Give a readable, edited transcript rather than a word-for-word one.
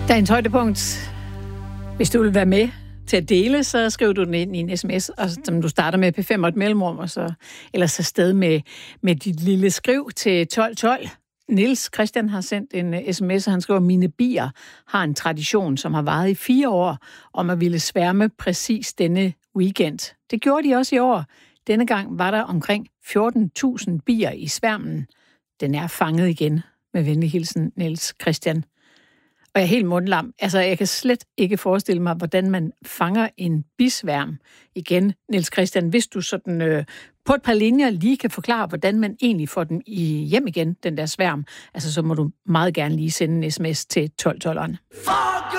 Dagens højdepunkt. Hvis du vil være med til at dele, så skriver du den ind i en sms, og som du starter med P5 og et mellemrum, og så ellers afsted med dit lille skriv til 1212. Niels Christian har sendt en sms, og han skriver, mine bier har en tradition, som har varet i 4 år, om at ville sværme præcis denne weekend. Det gjorde de også i år. Denne gang var der omkring 14.000 bier i sværmen. Den er fanget igen. Med venlig hilsen, Niels Christian. Og jeg er helt mundlam. Altså, jeg kan slet ikke forestille mig, hvordan man fanger en bisværm. Igen, Niels Christian, hvis du sådan på et par linjer lige kan forklare, hvordan man egentlig får den hjem igen, den der sværm, altså så må du meget gerne lige sende en sms til 1212'eren.